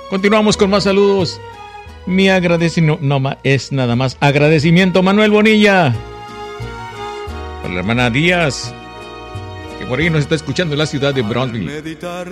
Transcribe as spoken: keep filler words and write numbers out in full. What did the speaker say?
Continuamos con más saludos. Mi agradecimiento, no, no, es nada más agradecimiento, Manuel Bonilla. Por la hermana Díaz, que por ahí nos está escuchando en la ciudad de Brownsville.